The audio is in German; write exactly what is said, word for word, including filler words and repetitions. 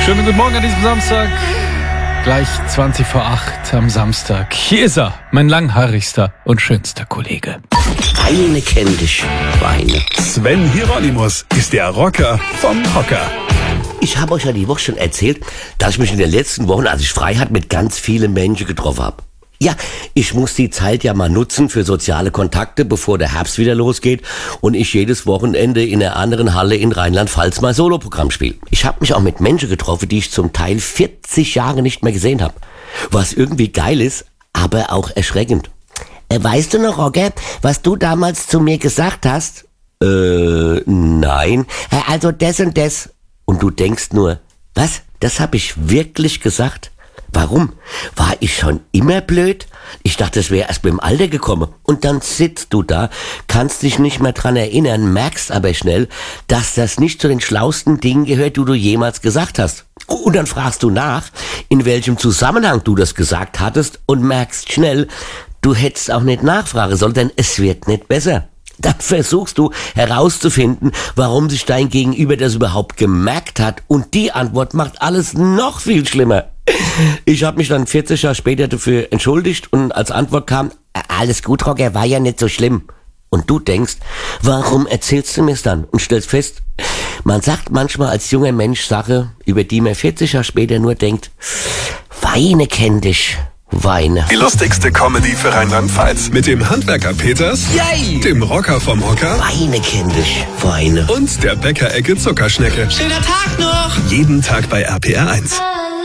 Schönen guten Morgen an diesem Samstag. Gleich zwanzig vor acht am Samstag. Hier ist er, mein langhaarigster und schönster Kollege. Weine kenn dich, Weine. Sven Hieronymus ist der Rocker vom Hocker. Ich habe euch ja die Woche schon erzählt, dass ich mich in den letzten Wochen, als ich frei hatte, mit ganz vielen Menschen getroffen habe. Ja, ich muss die Zeit ja mal nutzen für soziale Kontakte, bevor der Herbst wieder losgeht und ich jedes Wochenende in einer anderen Halle in Rheinland-Pfalz mein Soloprogramm spiele. Ich habe mich auch mit Menschen getroffen, die ich zum Teil vierzig Jahre nicht mehr gesehen habe. Was irgendwie geil ist, aber auch erschreckend. Äh, weißt du noch, Roger, was du damals zu mir gesagt hast? Äh, nein. Äh, also das und das. Und du denkst nur, was? Das habe ich wirklich gesagt? Warum? War ich schon immer blöd? Ich dachte, es wäre erst mit dem Alter gekommen. Und dann sitzt du da, kannst dich nicht mehr dran erinnern, merkst aber schnell, dass das nicht zu den schlausten Dingen gehört, die du jemals gesagt hast. Und dann fragst du nach, in welchem Zusammenhang du das gesagt hattest und merkst schnell, du hättest auch nicht nachfragen sollen, denn es wird nicht besser. Dann versuchst du herauszufinden, warum sich dein Gegenüber das überhaupt gemerkt hat, und die Antwort macht alles noch viel schlimmer. Ich habe mich dann vierzig Jahre später dafür entschuldigt und als Antwort kam, alles gut, Roger, war ja nicht so schlimm. Und du denkst, warum erzählst du mir's dann? Und stellst fest, man sagt manchmal als junger Mensch Sache, über die man vierzig Jahre später nur denkt, Weine kenn dich. Weine. Die lustigste Comedy für Rheinland-Pfalz. Mit dem Handwerker Peters, Yay! dem Rocker vom Hocker Weine kenn dich. Weine. und der Bäckerecke Zuckerschnecke. Schöner Tag noch! Jeden Tag bei R P R eins.